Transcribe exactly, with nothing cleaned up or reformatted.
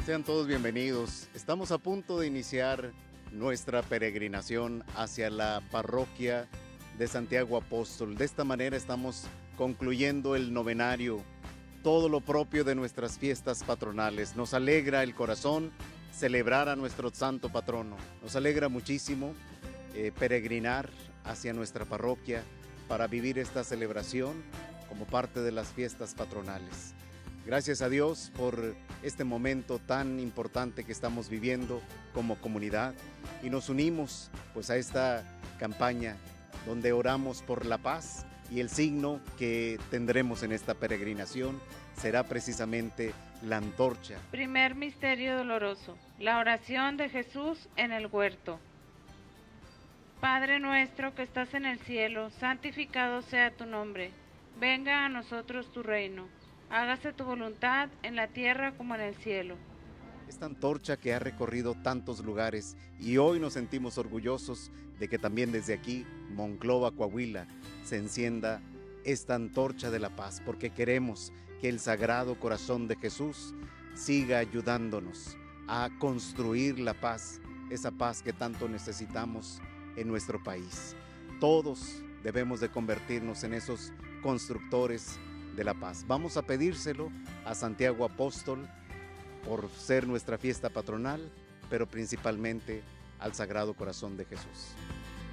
Sean todos bienvenidos. Estamos a punto de iniciar nuestra peregrinación hacia la parroquia de Santiago Apóstol. De esta manera estamos concluyendo el novenario, todo lo propio de nuestras fiestas patronales. Nos alegra el corazón celebrar a nuestro santo patrono. Nos alegra muchísimo eh, peregrinar hacia nuestra parroquia para vivir esta celebración como parte de las fiestas patronales. Gracias a Dios por este momento tan importante que estamos viviendo como comunidad y nos unimos pues a esta campaña donde oramos por la paz, y el signo que tendremos en esta peregrinación será precisamente la antorcha. Primer misterio doloroso, la oración de Jesús en el huerto. Padre nuestro que estás en el cielo, santificado sea tu nombre. Venga a nosotros tu reino. Hágase tu voluntad en la tierra como en el cielo. Esta antorcha que ha recorrido tantos lugares, y hoy nos sentimos orgullosos de que también desde aquí, Monclova, Coahuila, se encienda esta antorcha de la paz, porque queremos que el Sagrado Corazón de Jesús siga ayudándonos a construir la paz, esa paz que tanto necesitamos en nuestro país. Todos debemos de convertirnos en esos constructores de la paz. Vamos a pedírselo a Santiago Apóstol por ser nuestra fiesta patronal, pero principalmente al Sagrado Corazón de Jesús.